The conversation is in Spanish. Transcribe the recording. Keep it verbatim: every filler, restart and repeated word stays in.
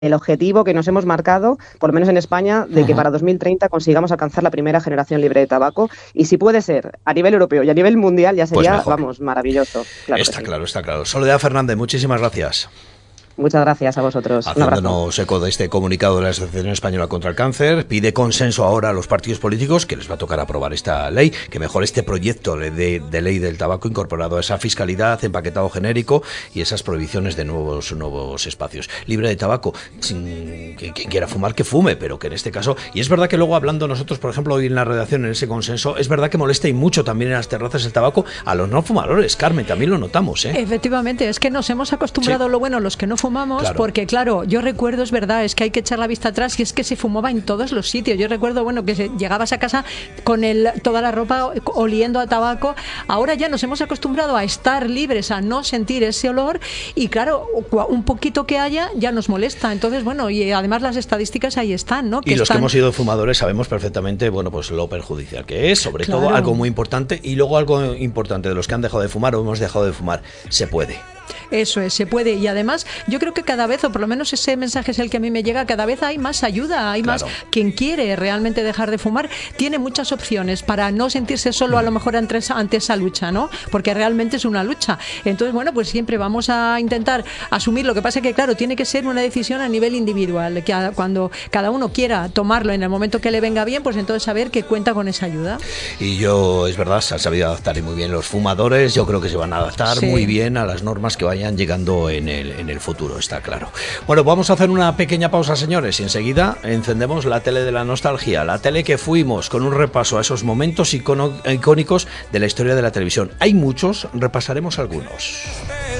el objetivo que nos hemos marcado, por lo menos en España, de que para dos mil treinta consigamos alcanzar la primera generación libre de tabaco. Y si puede ser a nivel europeo y a nivel mundial, ya sería, pues vamos, maravilloso. Claro está sí. claro, está claro. Soledad Fernández, muchísimas gracias. Muchas gracias a vosotros. Haciéndonos eco de este comunicado de la Asociación Española contra el Cáncer, pide consenso ahora a los partidos políticos que les va a tocar aprobar esta ley, que mejore este proyecto de, de ley del tabaco incorporado a esa fiscalidad, empaquetado genérico y esas prohibiciones de nuevos nuevos espacios. Libre de tabaco, sin, que, quien quiera fumar que fume, pero que en este caso, y es verdad que luego hablando nosotros, por ejemplo, hoy en la redacción en ese consenso, es verdad que molesta y mucho también en las terrazas el tabaco a los no fumadores. Carmen, también lo notamos, ¿eh? Efectivamente, es que nos hemos acostumbrado, sí. Lo bueno, los que no fumamos, claro. Porque claro, yo recuerdo, es verdad, es que hay que echar la vista atrás y es que se fumaba en todos los sitios. Yo recuerdo, bueno, que se, llegabas a casa con el, toda la ropa oliendo a tabaco. Ahora ya nos hemos acostumbrado a estar libres, a no sentir ese olor y claro, un poquito que haya ya nos molesta. Entonces, bueno, y además las estadísticas ahí están, ¿no? Que y los están... que hemos sido fumadores sabemos perfectamente, bueno, pues lo perjudicial que es, sobre claro. todo algo muy importante y luego algo importante de los que han dejado de fumar o hemos dejado de fumar, se puede. Eso es, se puede. Y además, yo creo que cada vez, o por lo menos ese mensaje es el que a mí me llega, cada vez hay más ayuda, hay claro. más. Quien quiere realmente dejar de fumar tiene muchas opciones para no sentirse solo a lo mejor ante esa, ante esa lucha, ¿no? Porque realmente es una lucha. Entonces, bueno, pues siempre vamos a intentar asumir. Lo que pasa es que, claro, tiene que ser una decisión a nivel individual, que a, cuando cada uno quiera tomarlo en el momento que le venga bien, pues entonces saber que cuenta con esa ayuda. Y yo, es verdad, se han sabido adaptar y muy bien los fumadores. Yo creo que se van a adaptar sí. muy bien a las normas que vayan llegando en el, en el futuro, está claro. Bueno, vamos a hacer una pequeña pausa, señores, y enseguida encendemos la tele de la nostalgia, la tele que fuimos, con un repaso a esos momentos icono, icónicos de la historia de la televisión. Hay muchos, repasaremos algunos.